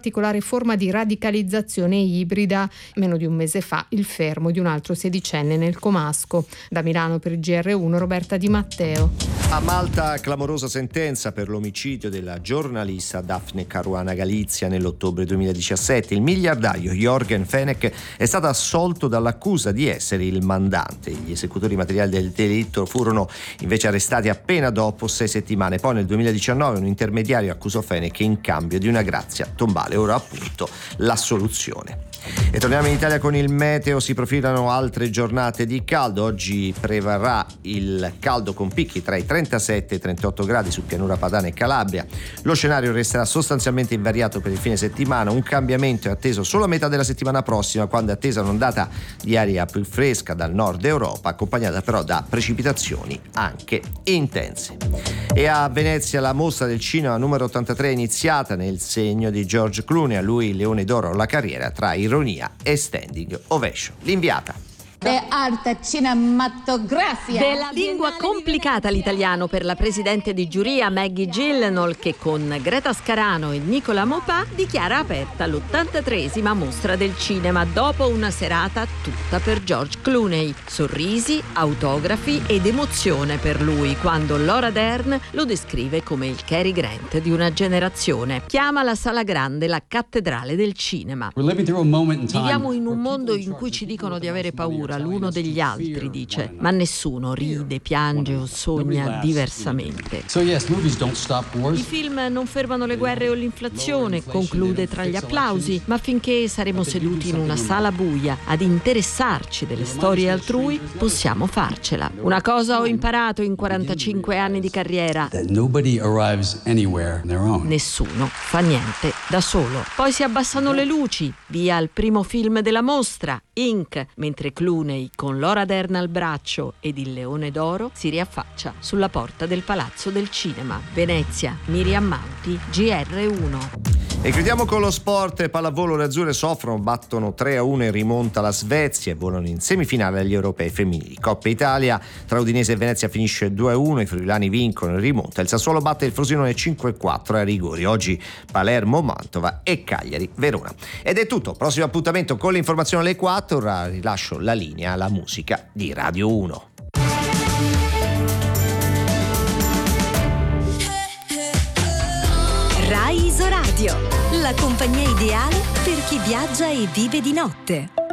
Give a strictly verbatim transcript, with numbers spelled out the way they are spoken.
particolare forma di radicalizzazione ibrida. Meno di un mese fa il fermo di un altro sedicenne nel comasco. Da Milano per G R uno Roberta Di Matteo. A Malta clamorosa sentenza per l'omicidio della giornalista Daphne Caruana Galizia nell'ottobre duemiladiciassette. Il miliardario Jürgen Fenech è stato assolto dall'accusa di essere il mandante. Gli esecutori materiali del delitto furono invece arrestati appena dopo sei settimane. Poi nel duemiladiciannove un intermediario accusò Fenech in cambio di una grazia tombale. Ora appunto l'assoluzione. E torniamo in Italia con il meteo. Si profilano altre giornate di caldo. Oggi prevarrà il caldo con picchi tra i trentasette e i trentotto gradi su pianura padana e Calabria. Lo scenario resterà sostanzialmente invariato per il fine settimana. Un cambiamento è atteso solo a metà della settimana prossima, quando è attesa un'ondata di aria più fresca dal nord Europa, accompagnata però da precipitazioni anche intense. E a Venezia la mostra del cinema numero ottantatré è iniziata, nel segno di George Clooney. A lui il Leone d'Oro alla carriera tra ironia e standing ovation. L'inviata. De arte cinematografia. Della lingua complicata l'italiano per la presidente di giuria Maggie Gyllenhaal, che con Greta Scarano e Nicola Maupin dichiara aperta l'ottantatreesima mostra del cinema dopo una serata tutta per George Clooney. Sorrisi, autografi ed emozione per lui quando Laura Dern lo descrive come il Cary Grant di una generazione. Chiama la sala grande la cattedrale del cinema. Viviamo in un mondo in cui ci dicono di avere paura l'uno degli altri, dice, ma nessuno ride, piange o sogna diversamente. I film non fermano le guerre o l'inflazione, conclude tra gli applausi, ma finché saremo seduti in una sala buia ad interessarci delle storie altrui, possiamo farcela. Una cosa ho imparato in quarantacinque anni di carriera: nessuno fa niente da solo. Poi si abbassano le luci, via il primo film della mostra, Ink, mentre Clooney, con Laura Dern al braccio ed il Leone d'Oro, si riaffaccia sulla porta del Palazzo del Cinema. Venezia, Miriam Mauti, G R uno. E chiudiamo con lo sport. Pallavolo, le azzurre soffrono, battono tre a uno in rimonta la Svezia e volano in semifinale agli europei femminili. Coppa Italia, tra Udinese e Venezia finisce due a uno, i friulani vincono in rimonta, il Sassuolo batte il Frosinone cinque a quattro a rigori. Oggi Palermo, Mantova e Cagliari, Verona. Ed è tutto, prossimo appuntamento con l'informazione alle quattro, ora rilascio la linea alla musica di Radio uno. Rai Isoradio, la compagnia ideale per chi viaggia e vive di notte.